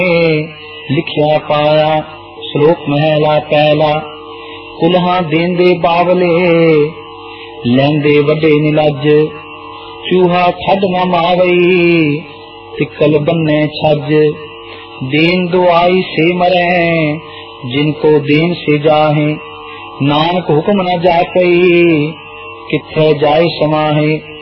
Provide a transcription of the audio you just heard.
लिखिया पाया श्लोक महला पहला। कुल्हा देंदे बावले लैंदे वड्डे निलज, चूहा खड न मावई तिकल बन्ने छज। देन दुआई से मरे जिनको देन से जाहे, नानक हुक्म न जाकई किथे जाए समाहे।